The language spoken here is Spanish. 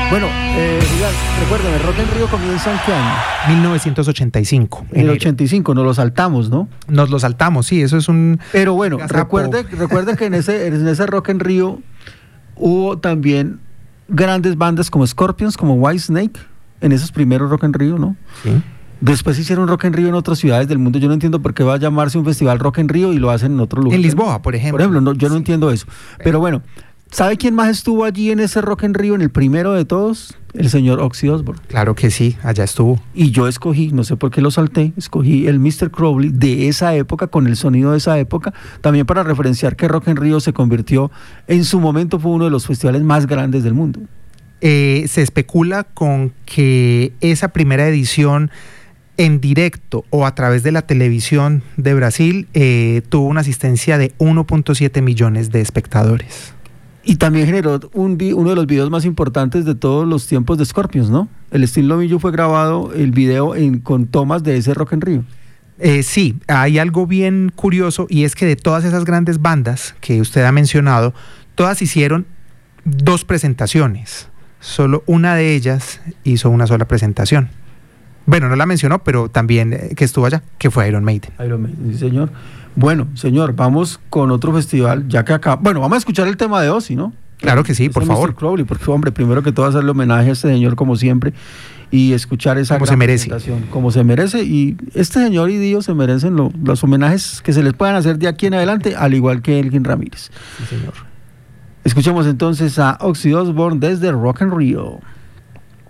Bueno, recuerden, el Rock en Río comienza ¿en qué año? 1985. En el 85, nos lo saltamos, ¿no? Nos lo saltamos, sí, eso es un... Pero bueno, recuerde que en ese Rock en Río hubo también grandes bandas como Scorpions, como Whitesnake, en esos primeros Rock en Río, ¿no? Sí. Después hicieron Rock en Río en otras ciudades del mundo. Yo no entiendo por qué va a llamarse un festival Rock en Río y lo hacen en otro lugar. En Lisboa, por ejemplo. Por ejemplo, no, yo no entiendo eso. Pero bueno, ¿sabe quién más estuvo allí en ese Rock en Río, en el primero de todos? El señor Ozzy Osbourne. Claro que sí, allá estuvo. Y yo escogí, no sé por qué lo salté, escogí el Mr. Crowley de esa época, con el sonido de esa época, también para referenciar que Rock en Río se convirtió, en su momento fue uno de los festivales más grandes del mundo. Se especula con que esa primera edición en directo o a través de la televisión de Brasil tuvo una asistencia de 1.7 millones de espectadores. Y también generó uno de los videos más importantes de todos los tiempos de Scorpions, ¿no? El Still Loving You fue grabado, el video con tomas de ese Rock en Río. Sí, hay algo bien curioso y es que de todas esas grandes bandas que usted ha mencionado, todas hicieron 2 presentaciones. Solo una de ellas hizo una sola presentación. Bueno, no la mencionó, pero también que estuvo allá, que fue Iron Maiden. Iron Maiden, sí, señor. Bueno, señor, vamos con otro festival, ya que acá... Bueno, vamos a escuchar el tema de Ozzy, ¿no? Claro que sí, por favor. Mr. Crowley, porque, hombre, primero que todo hacerle homenaje a este señor como siempre y escuchar esa como se merece. Como se merece, y este señor y Dio se merecen los homenajes que se les puedan hacer de aquí en adelante, al igual que Elgin Ramírez. Sí, señor. Escuchemos entonces a Ozzy Osbourne desde Rock en Río.